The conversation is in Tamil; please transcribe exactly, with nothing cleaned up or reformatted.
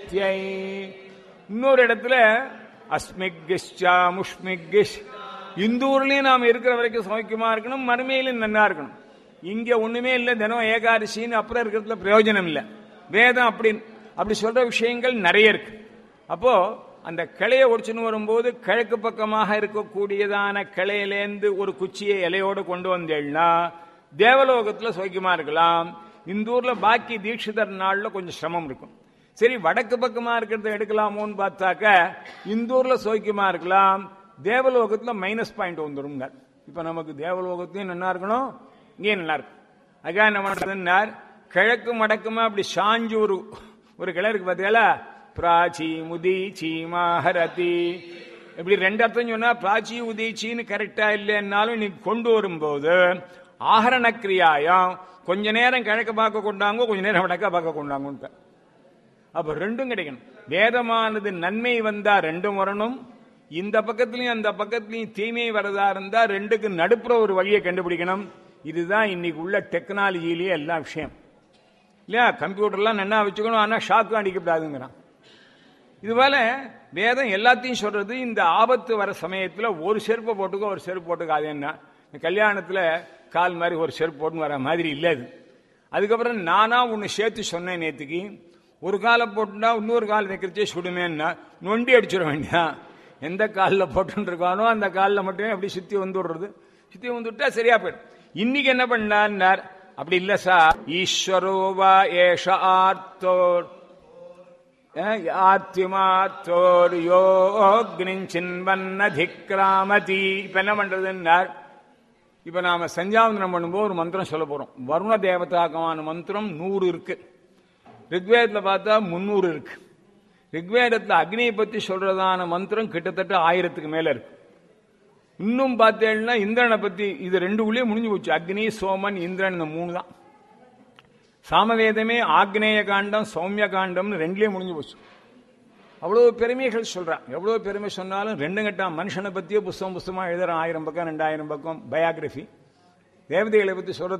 பிரத்யை. இன்னொரு இடத்துல அஸ்மிகிஷ்சா முஷ்மிகிஷ். இந்த ஊர்லயும் நாம் இருக்கிற வரைக்கும் சௌக்கியமா இருக்கணும், மறுமையிலும் நன்னா இருக்கணும். இங்க ஒண்ணுமே இல்லை, தினம் ஏகாதசின்னு அப்புறம் இருக்கிறதுல பிரயோஜனம் இல்லை. வேதம் அப்படி அப்படி சொல்ற விஷயங்கள் நிறைய இருக்கு. அப்போ அந்த கிளையை ஒடிச்சுன்னு வரும்போது கிழக்கு பக்கமாக இருக்கக்கூடியதான கிளையிலேருந்து ஒரு குச்சியை இலையோடு கொண்டு வந்தேன்னா தேவலோகத்துல சௌக்கியமா இருக்கலாம். இந்த ஊர்ல பாக்கி தீட்சிதர் நாள்ல கொஞ்சம் சிரமம் இருக்கும். சரி, வடக்கு பக்கமா இருக்கிறத எடுக்கலாமோன்னு பார்த்தாக்க இந்த ஊர்ல சௌக்கியமா இருக்கலாம், தேவலோகத்துல மைனஸ் பாயிண்ட் வந்துடும். இப்ப நமக்கு தேவலோகத்தையும் நல்லா இருக்கணும், இங்கே நல்லா இருக்கும். அதுக்காக என்ன பண்றதுன்னார், கிழக்கு மடக்குமா அப்படி சாஞ்சு ஒரு ஒரு கிளை இருக்கு பார்த்தீங்களா, பிராச்சி முதீச்சி மாஹரதி. இப்படி ரெண்டு அர்த்தம் சொன்னா பிராச்சி உதீச்சின்னு கரெக்டா இல்லைன்னாலும் நீ கொண்டு வரும்போது ஆகரண கிரியாயம் கொஞ்ச நேரம் கிழக்க பார்க்க கொண்டாங்க, கொஞ்ச நேரம் வடக்க பார்க்க கொண்டாங்க. அப்ப ரெண்டும் கிடைக்கணும். வேதமானது நன்மை வந்தா ரெண்டும் வரணும், இந்த பக்கத்திலையும் அந்த பக்கத்திலையும் தீமை வரதா இருந்தா ரெண்டுக்கு நடுப்புற ஒரு வழியை கண்டுபிடிக்கணும். இதுதான் இன்னைக்கு உள்ள டெக்னாலஜியிலேயே எல்லா விஷயம் இல்லையா. கம்ப்யூட்டர்லாம் நல்லா வச்சுக்கணும், ஆனா ஷாக்கு அடிக்கப்படாதுங்கிறான். இதுபோல வேதம் எல்லாத்தையும் சொல்றது. இந்த ஆபத்து வர சமயத்தில் ஒரு செருப்பை போட்டுக்கோ ஒரு செருப்பு போட்டுக்காது. என்ன கல்யாணத்தில் கால் மாதிரி ஒரு செருப்பு போட்டுன்னு வர மாதிரி இல்லை அது. அதுக்கப்புறம் நானா ஒன்று சேர்த்து சொன்னேன் நேற்றுக்கு, ஒரு காலை போட்டுனா இன்னொரு கால் வைக்கிறச்சே சுடுமேன்னா நொண்டி அடிச்சிட வேண்டியதான். எந்த காலில் போட்டுன்னு இருக்கானோ அந்த காலில் மட்டுமே அப்படி சுற்றி வந்து விடுறது, சுற்றி வந்துவிட்டா சரியா போயிடும். இன்னைக்கு என்ன பண்ணார், அப்படி இல்ல சார், ஈஸ்வரோவா ஏஷ ஆர்த்தோர் ஆர்த்திமாத்தோர் யோக்னின்வன்னதிக்ராமதி. இப்ப என்ன பண்றதுன்னார், இப்ப நாம சஞ்சாவந்தனம் பண்ணும்போது ஒரு மந்திரம் சொல்ல போறோம். வருண தேவதாகமான மந்திரம் நூறு இருக்கு, ரிக்வேதத்துல பார்த்தா முன்னூறு இருக்கு. ரிக்வேதத்துல அக்னியை பத்தி சொல்றதான மந்திரம் கிட்டத்தட்ட ஆயிரத்துக்கு மேல இருக்கு. இன்னும் பார்த்தேன்னா இந்திரனை பத்தி இது ரெண்டு உள்ளே முடிஞ்சு போச்சு. அக்னி சோமன் இந்திரன் இந்த மூணு தான். சாமவேதமே ஆக்னேய காண்டம் சௌமிய காண்டம்னு ரெண்டுலேயே முடிஞ்சு போச்சு. அவ்வளவு பெருமைகள் சொல்றான். எவ்வளவு பெருமை சொன்னாலும் ரெண்டு கட்டம் மனுஷனை பத்தியே புஸ்தகம் புஸ்தமா எழுதுறான். ஆயிரம் பக்கம் ரெண்டாயிரம் பக்கம் பயோகிராபி. தேவதைகளை பத்தி சொல்றது